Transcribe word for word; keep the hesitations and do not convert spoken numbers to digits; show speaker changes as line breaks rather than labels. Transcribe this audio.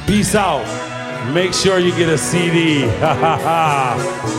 Peace out. Make sure you get a C D. Ha ha ha.